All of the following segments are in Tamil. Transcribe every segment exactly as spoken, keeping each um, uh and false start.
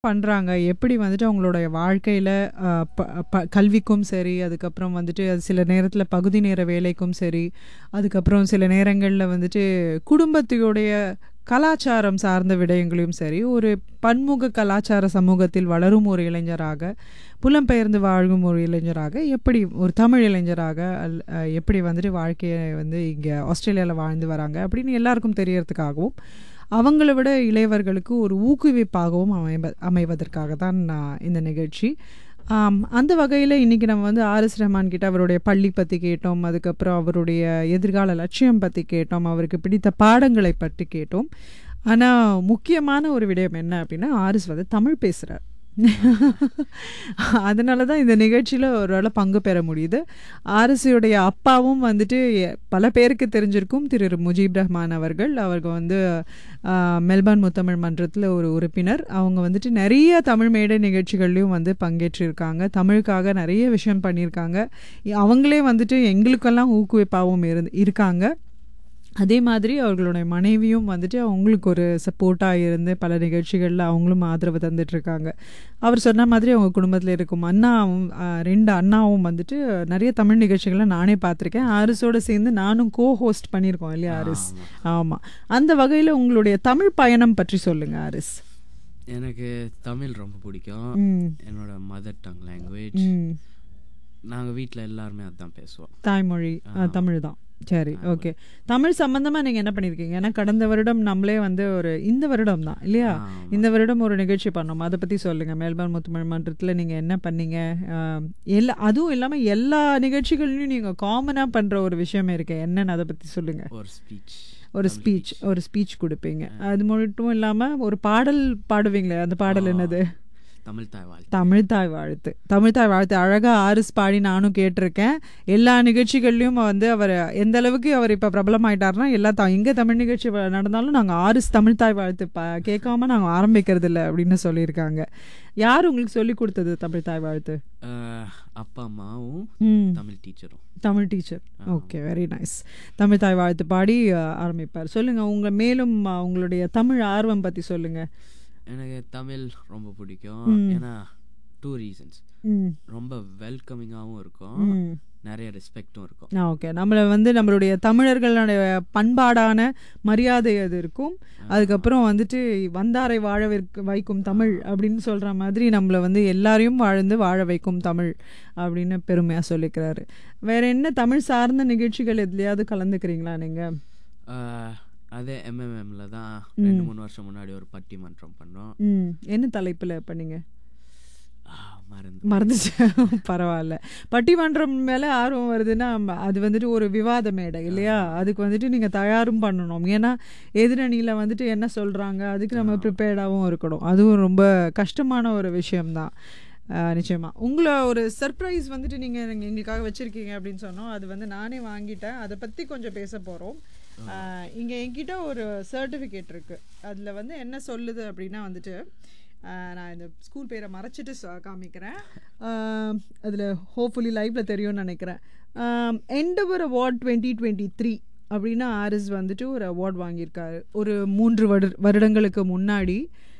பண்றாங்க? எப்படி வந்துட்டு அவங்களுடைய வாழ்க்கையில அ ப ப கல்விக்கும் சரி, அதுக்கப்புறம் வந்துட்டு அது சில நேரத்தில பகுதி நேர வேலைக்கும் சரி, அதுக்கப்புறம் சில நேரங்கள்ல வந்துட்டு குடும்பத்தையுடைய கலாச்சாரம் சார்ந்த விடயங்களையும் சரி, ஒரு பன்முக கலாச்சார சமூகத்தில் வளரும் ஒரு இளைஞராக, புலம்பெயர்ந்து வாழும் ஒரு இளைஞராக, எப்படி ஒரு தமிழ் இளைஞராக அல் அ எப்படி வந்துட்டு வாழ்க்கைய வந்து இங்க ஆஸ்திரேலியால வாழ்ந்து வராங்க அப்படின்னு எல்லாருக்கும் தெரியறதுக்காகவும், அவங்கள விட இளையவர்களுக்கு ஒரு ஊக்குவிப்பாகவும் அமைவ அமைவதற்காக தான் நான் இந்த நிகழ்ச்சி. ஆம், அந்த வகையில இன்னைக்கு நம்ம வந்து ஆர்.எஸ். ரஹ்மான் கிட்ட அவருடைய பள்ளி பத்தி கேட்டோம். அதுக்கப்புறம் அவருடைய எதிர்கால லட்சியம் பத்தி கேட்டோம். அவருக்கு பிடித்த பாடங்களை பற்றி கேட்டோம். ஆனா, முக்கியமான ஒரு விடயம் என்ன அப்படின்னா, ஆர்.எஸ். வந்து தமிழ் பேசுறார். அதனால தான் இந்த நிகழ்ச்சியில ஒருவேளை பங்கு பெற முடியுது. ஆர்.எஸ்.உடைய அப்பாவும் வந்துட்டு எ பல பேருக்கு தெரிஞ்சிருக்கும். திரு முஜீப் ரஹ்மான் அவர்கள். அவங்க வந்து அ மெல்பர்ன் முத்தமிழ் மன்றத்தில ஒரு உறுப்பினர். அவங்க வந்துட்டு நெறைய தமிழ் மேடை நிகழ்ச்சிகள்லயும் வந்து பங்கேற்றிருக்காங்க. தமிழுக்காக நெறைய விஷயம் பண்ணியிருக்காங்க. அவங்களே வந்துட்டு எங்களுக்கெல்லாம் ஊக்குவிப்பாவும் இருந்து இருக்காங்க. அதே மாதிரி அவர்களுடைய மனைவியும் வந்துட்டு அவங்களுக்கு ஒரு சப்போர்ட்டா இருந்து பல நிகழ்ச்சிகள்ல அவங்களும் ஆதரவு தந்துட்டுருக்காங்க. அவர் சொன்ன மாதிரி அவங்க குடும்பத்தில இருக்கும் அண்ணாவும் அ ரெண்டு அண்ணாவும் வந்துட்டு நெறைய தமிழ் நிகழ்ச்சிகள நானே பார்த்துருக்கேன். ஆரிஸோட சேர்ந்து நானும் கோ ஹோஸ்ட் பண்ணியிருக்கோம் இல்லையா ஆரிஸ்? ஆமா. அந்த வகையில உங்களுடைய தமிழ் பயணம் பற்றி சொல்லுங்க ஆரிஸ். எனக்கு தமிழ் ரொம்ப பிடிக்கும். ம். என்னோட மதர் டங் லாங்குவேஜ். ம். நாங்க வீட்ல எல்லாருமே அதான் பேசுவோம். தாய்மொழி அ தமிழ் தான். சரி, ஓகே. தமிழ் சம்பந்தமா நீங்க என்ன பண்ணியிருக்கீங்க? ஏன்னா கடந்த வருடம் நம்மளே வந்து ஒரு இந்த வருடம் தான் இல்லையா? இந்த வருடம் ஒரு நிகழ்ச்சி பண்ணோம். அதை பத்தி சொல்லுங்க. மெல்பர்ன் முத்தமிழ் மன்றத்தில் நீங்க என்ன பண்ணீங்க? அஹ், எல்லா அதுவும் இல்லாம எல்லா நிகழ்ச்சிகள்லையும் நீங்க காமனா பண்ற ஒரு விஷயம் இருக்கு. என்னன்னு அதை பத்தி சொல்லுங்க. ஒரு ஸ்பீச் ஒரு ஸ்பீச் ஒரு ஸ்பீச் கொடுப்பீங்க. அது மட்டும் இல்லாம ஒரு பாடல் பாடுவீங்களே, அந்த பாடல் என்னது? தமிழ் தாய் வாழ்த்து. தமிழ் தாய் வாழ்த்து. தமிழ் தாய் வாழ்த்து அழகா ஆரிஸ் பாடி நானும் கேட்டிருக்கேன். எல்லா நிகழ்ச்சிகள்லையும் வந்து அவர் எந்த அளவுக்கு அவர் இப்போ பிரபலமாயிட்டாருன்னா, எல்லா த எங்கே தமிழ் நிகழ்ச்சி வ- நடந்தாலும் நாங்கள் ஆரிஸ் தமிழ் தாய் வாழ்த்து ப கேட்காம நாங்கள் ஆரம்பிக்கிறது இல்லை அப்படின்னு சொல்லியிருக்காங்க. யார் உங்களுக்கு சொல்லி கொடுத்தது தமிழ் தாய் வாழ்த்து? அஹ், அப்பா அம்மாவும் ம் Tamil டீச்சரும். Tamil teacher. Okay, very nice. Tamil தாய் வாழ்த்து பாடி அஹ், ஆரம்பிப்பார். சொல்லுங்க உங்க மேலும் அஹ், உங்களுடைய தமிழ் ஆர்வம் பற்றி சொல்லுங்க. எனக்கு தமிழ் ரொம்ப பிடிக்கும். ம். ஏன்னா டூ ரீசன்ஸ். ம் ரொம்ப வெல்கமிங்காகவும் இருக்கும், ம் நிறைய ரெஸ்பெக்டும் இருக்கும். ஆ, ஓகே. நம்மளை வந்து நம்மளுடைய தமிழர்களுடைய பண்பாடான மரியாதை அது இருக்கும். அதுக்கப்புறம் வந்துட்டு வந்தாரை வாழ வைக்க- வைக்கும் தமிழ் அப்படின்னு சொல்கிற மாதிரி நம்மளை வந்து எல்லாரையும் வாழ்ந்து வாழ வைக்கும் தமிழ் அப்படின்னு பெருமையாக சொல்லிக்கிறாரு. வேற என்ன தமிழ் சார்ந்த நிகழ்ச்சிகள் எதுலையாவது கலந்துக்கிறீங்களா நீங்கள்? அஹ், அதே எம்எம்எம்ல தான் ரெண்டு மூணு வருஷம் முன்னாடி ஒரு பட்டிமன்றம் பண்ணோம். ம் என்ன தலைப்பில் பண்ணீங்க? ஆஹ், மறந்து மறந்துச்சு. பரவாயில்ல. பட்டிமன்றம் மேலே ஆர்வம் வருதுன்னா ம- அது வந்துட்டு ஒரு விவாத மேடை இல்லையா? அதுக்கு வந்துட்டு நீங்கள் தயாரும் பண்ணணும். ஏன்னா எதிரணியில் வந்துட்டு என்ன சொல்கிறாங்க அதுக்கு நம்ம ப்ரிப்பேர்டாகவும் இருக்கணும். அதுவும் ரொம்ப கஷ்டமான ஒரு விஷயம்தான். ஆஹ் நிச்சயமா உங்களை ஒரு சர்ப்ரைஸ் வந்துட்டு நீங்கள் எங்களுக்காக வச்சுருக்கீங்க அப்படின்னு சொன்னோம். அது வந்து நானே வாங்கிட்டேன். அதை பற்றி கொஞ்சம் பேச போகிறோம். இங்கே என்கிட்ட ஒரு சர்டிஃபிகேட் இருக்குது. அதில் வந்து என்ன சொல்லுது அப்படின்னா வந்துட்டு ஆஹ் நான் இந்த ஸ்கூல் பேரை மறைச்சிட்டு ச- காமிக்கிறேன். அதில் ஹோப்ஃபுல்லி லைவ்ல தெரியும்னு நினைக்கிறேன். Endeavour award twenty twenty three அப்படின்னா ஆரிஸ் வந்துட்டு ஒரு அவார்ட் வாங்கியிருக்காரு ஒரு மூன்று வருட வருடங்களுக்கு முன்னாடி.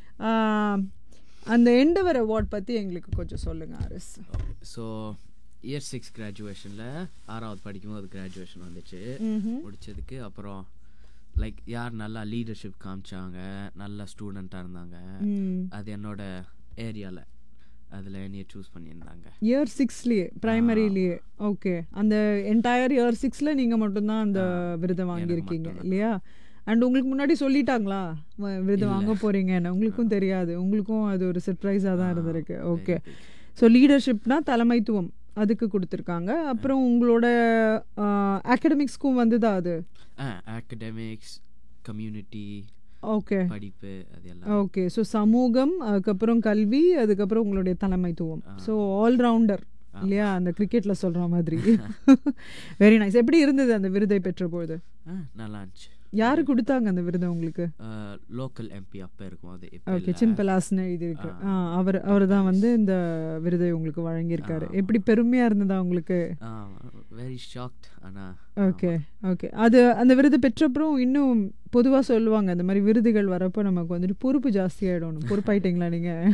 ஆஹ் அந்த எண்டவர் அவார்ட் பற்றி எங்களுக்கு கொஞ்சம் சொல்லுங்கள் ஆரிஸ். ஸோ இயர் சிக்ஸ் கிராஜுவேஷனில் ஆறாவது படிக்கும்போது கிராஜுவேஷன் வந்துச்சு. முடிச்சதுக்கு அப்புறம் லைக் யார் நல்லா லீடர்ஷிப் காமிச்சாங்க, நல்ல ஸ்டூடெண்ட்டாக இருந்தாங்க, அது என்னோட ஏரியாவில் அதில் என்னைய சூஸ் பண்ணியிருந்தாங்க. இயர் சிக்ஸ்லேயே ப்ரைமரிலேயே. ஓகே. அந்த என்டையர் இயர் சிக்ஸில் நீங்கள் மட்டும்தான் அந்த விருதை வாங்கியிருக்கீங்க இல்லையா? அண்ட் உங்களுக்கு முன்னாடி சொல்லிட்டாங்களா வ- விருது வாங்க போகிறீங்கன்னு? உங்களுக்கும் தெரியாது. உங்களுக்கும் அது ஒரு சர்ப்ரைஸாக தான் இருந்திருக்கு. ஓகே. ஸோ லீடர்ஷிப்னா தலைமைத்துவம் அதுக்கு கொடுத்துருக்காங்க. அப்புறம் உங்களோட அகடமிக்ஸ்க்கும் வந்துதா அது? அகடமிக்ஸ், கம்யூனிட்டி, ஓகே படிப்பு, அது எல்லாம். ஓகே. ஸோ சமூகம், அதுக்கப்புறம் கல்வி, அதுக்கப்புறம் உங்களுடைய தலைமைத்துவம். ஸோ ஆல்ரவுண்டர் இல்லையா? அந்த கிரிக்கெட்டில் சொல்கிற மாதிரி. Very nice. எப்படி இருந்தது அந்த விருதை பெற்றபோது? ஆ, நல்லா இருந்துச்சு. யாரு கொடுத்தாங்க அந்த விருது உங்களுக்கு? லோக்கல் எம்பி அப்போ இருக்கும் அது. ஓகே, சின்பலாஸ்னு இது இருக்கு. ஆ அவர் அவர் தான் வந்து இந்த விருதை உங்களுக்கு வழங்கியிருக்காரு. எப்படி பெருமையா இருந்ததா உங்களுக்கு? Very shocked. ஆனால் ஓகே ஓகே அது அந்த விருது பெற்றப்புறம் இன்னும் பொதுவாக சொல்லுவாங்க அந்த மாதிரி விருதுகள் வரப்போ நமக்கு வந்துட்டு பொறுப்பு ஜாஸ்தியாகிடணும். பொறுப்பாயிட்டீங்களா நீங்கள்?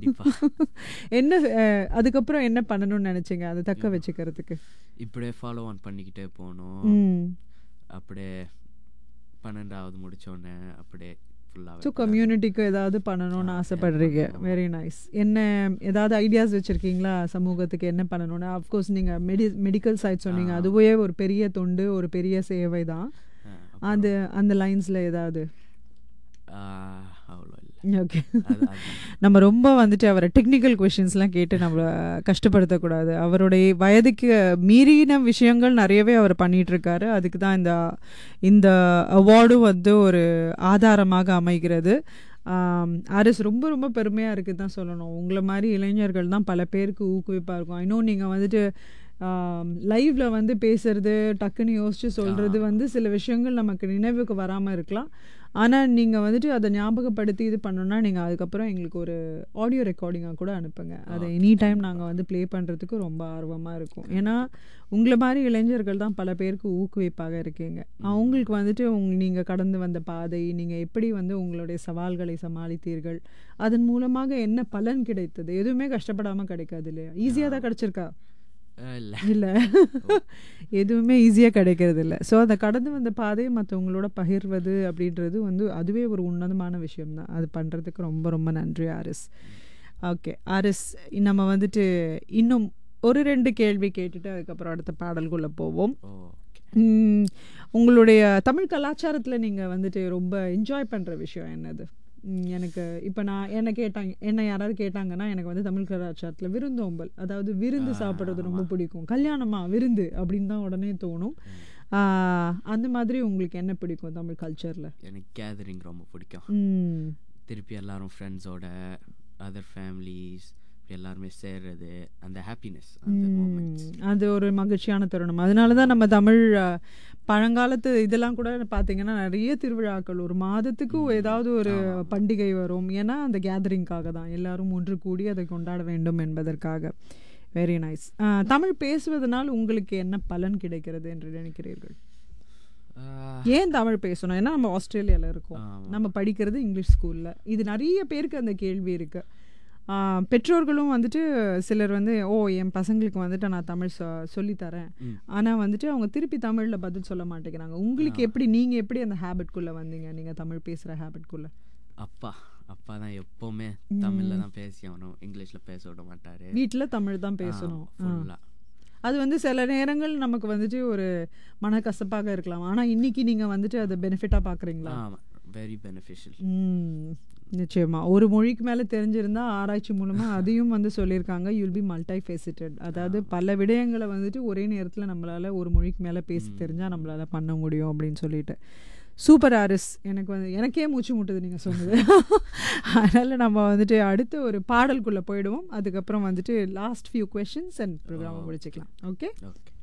என்ன அதுக்கப்புறம் என்ன பண்ணணும்னு நினச்சிங்க அதை தக்க வச்சுக்கிறதுக்கு? இப்படியே ஃபாலோ ஆன் பண்ணிக்கிட்டே போகணும். அப்படியே பன்னெண்டாவது முடிச்சோடனே அப்படியே ஃபுல்லாக ஸோ கம்யூனிட்டிக்கு ஏதாவது பண்ணணும்னு ஆசைப்படுறீங்க. Very nice. என்ன ஏதாவது ஐடியாஸ் வச்சுருக்கீங்களா சமூகத்துக்கு என்ன பண்ணணும்னு? அஃப்கோர்ஸ் நீங்கள் மெடி மெடிக்கல் சைட் சொன்னீங்க, அதுவே ஒரு பெரிய தொண்டு, ஒரு பெரிய சேவை தான். அது அந்த லைன்ஸில் ஏதாவது? அவ்வளோ இல்லை. ஓகே, நம்ம ரொம்ப வந்துட்டு அவரை டெக்னிக்கல் கொஷின்ஸ்லாம் கேட்டு நம்மளை கஷ்டப்படுத்தக்கூடாது. அவருடைய வயதுக்கு மீறின விஷயங்கள் நிறையவே அவர் பண்ணிகிட்ருக்காரு. அதுக்கு தான் இந்த இந்த அவார்டும் வந்து ஒரு ஆதாரமாக அமைகிறது. ஆர்எஸ் ரொம்ப ரொம்ப பெருமையாக இருக்குது தான் சொல்லணும். உங்களை மாதிரி இளைஞர்கள் தான் பல பேருக்கு ஊக்குவிப்பாக இருக்கும். இன்னும் நீங்கள் வந்துட்டு லைவில் வந்து பேசுறது, டக்குன்னு யோசித்து சொல்கிறது வந்து சில விஷயங்கள் நமக்கு நினைவுக்கு வராமல் இருக்கலாம். ஆனால் நீங்கள் வந்துட்டு அதை ஞாபகப்படுத்தி இது பண்ணணுன்னா நீங்கள் அதுக்கப்புறம் எங்களுக்கு ஒரு ஆடியோ ரெக்கார்டிங்காக கூட அனுப்புங்க. அதை எனி டைம் நாங்கள் வந்து ப்ளே பண்ணுறதுக்கு ரொம்ப ஆர்வமாக இருக்கும். ஏன்னா உங்களை மாதிரி இளைஞர்கள் தான் பல பேருக்கு ஊக்குவிப்பாக இருக்கீங்க. அவங்களுக்கு வந்துட்டு உங் நீங்கள் கடந்து வந்த பாதை, நீங்கள் எப்படி வந்து உங்களுடைய சவால்களை சமாளித்தீர்கள், அதன் மூலமாக என்ன பலன் கிடைத்தது, எதுவுமே கஷ்டப்படாமல் கிடைக்காது இல்லையா? ஈஸியாக தான் கிடச்சிருக்கா? இல்லை, எதுவுமே ஈஸியாக கிடைக்கிறது இல்லை. ஸோ அதை கடந்து வந்த பாதையை மற்றவங்களோட பகிர்வது அப்படின்றது வந்து அதுவே ஒரு உன்னதமான விஷயம்தான். அது பண்ணுறதுக்கு ரொம்ப ரொம்ப நன்றி ஆர்எஸ். ஓகே ஆர்எஸ், நம்ம வந்துட்டு இன்னும் ஒரு ரெண்டு கேள்வி கேட்டுட்டு அதுக்கப்புறம் அடுத்த பாடல்குள்ளே போவோம். உங்களுடைய தமிழ் கலாச்சாரத்தில் நீங்கள் வந்துட்டு ரொம்ப என்ஜாய் பண்ணுற விஷயம் என்னது? எனக்கு இப்போ நான் என்ன கேட்டாங்க என்ன யாராவது கேட்டாங்கன்னா எனக்கு வந்து தமிழ் கலாச்சாரத்தில் விருந்தோம்பல், அதாவது விருந்து சாப்பிட்றது ரொம்ப பிடிக்கும். கல்யாணமா விருந்து அப்படின்னு தான் உடனே தோணும். அந்த மாதிரி உங்களுக்கு என்ன பிடிக்கும் தமிழ் கல்ச்சரில்? எனக்கு கேதரிங் ரொம்ப பிடிக்கும். திருப்பி எல்லாரும் ஃப்ரெண்ட்ஸோட, அதர் ஃபேமிலிஸ் எல்லாருமே சேர்றது, அந்த ஹாப்பினஸ், அது ஒரு மகிழ்ச்சியான தருணம். அதனால தான் நம்ம தமிழ் பழங்காலத்து இதெல்லாம் கூட பார்த்தீங்கன்னா நிறைய திருவிழாக்கள் ஒரு மாதத்துக்கு ஏதாவது ஒரு பண்டிகை வரும். ஏன்னா அந்த கேதரிங்காக தான், எல்லாரும் ஒன்று கூடி அதை கொண்டாட வேண்டும் என்பதற்காக. Very nice. தமிழ் பேசுவதனால் உங்களுக்கு என்ன பலன் கிடைக்கிறது என்று நினைக்கிறீர்கள்? ஏன் தமிழ் பேசணும்? ஏன்னா நம்ம ஆஸ்திரேலியாவில் இருக்கோம், நம்ம படிக்கிறது இங்கிலீஷ் ஸ்கூலில். இது நிறைய பேருக்கு அந்த கேள்வி இருக்குது. பெற்றோர்களும் வந்துட்டு சிலர் வந்து ஓ என் பசங்களுக்கு வந்துட்டு நான் தமிழ் சொ சொல்லித்தரேன், ஆனால் வந்துட்டு அவங்க திருப்பி தமிழில் பதில் சொல்ல மாட்டேங்கிறாங்க. உங்களுக்கு எப்படி, நீங்கள் எப்படி அந்த ஹேபிட்குள்ளே வந்தீங்க, நீங்கள் தமிழ் பேசுகிற ஹேபிட்குள்ளே? அப்பா அப்பா தான் எப்போவுமே தமிழில் தான் பேசி ஆகணும், இங்கிலீஷில் பேச விட மாட்டார். வீட்டில் தமிழ் தான் பேசணும். அது வந்து சில நேரங்கள் நமக்கு வந்துட்டு ஒரு மனக்கசப்பாக இருக்கலாம். ஆனால் இன்னைக்கு நீங்கள் வந்துட்டு அதை பெனிஃபிட்டாக பார்க்குறீங்களா? Very beneficial. நிச்சயமா. ஒரு மொழிக்கு மேலே தெரிஞ்சிருந்தா ஆராய்ச்சி மூலமாக அதையும் வந்து சொல்லியிருக்காங்க, யூல் பி மல்டி ஃபேசிட்டட். அதாவது பல விடயங்களை வந்துட்டு ஒரே நேரத்தில் நம்மளால் ஒரு மொழிக்கு மேலே பேசி தெரிஞ்சால் நம்மளால் பண்ண முடியும் அப்படின்னு சொல்லிட்டு. Super RS. எனக்கு வந்து எனக்கே மூச்சு முட்டுது நீங்கள் சொன்னது. அதனால் நம்ம வந்துட்டு அடுத்து ஒரு பாடலுக்குள்ளே போயிடுவோம். அதுக்கப்புறம் வந்துட்டு லாஸ்ட் ஃபியூ கொஷின்ஸ் அண்ட் ப்ரோக்ராமை முடிச்சுக்கலாம். Okay okay.